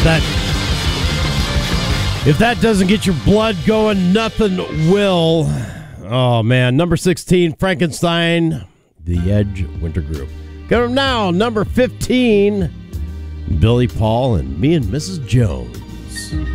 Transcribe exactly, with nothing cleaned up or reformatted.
that if that doesn't get your blood going, nothing will. Oh man, number sixteen, Frankenstein, The Edge Winter Group. Coming now, number fifteen, Billy Paul and Me and Missus Jones.